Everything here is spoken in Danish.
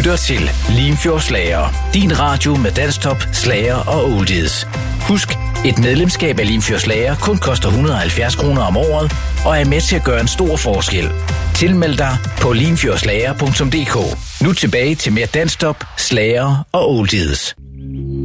lytter til Limfjords Slager. Din radio med danstop, slager og oldies. Husk, et medlemskab af Limfjords Slager kun koster 170 kroner om året og er med til at gøre en stor forskel. Tilmeld dig på limfjordslager.dk. Nu tilbage til mere danstop, slager og oldies.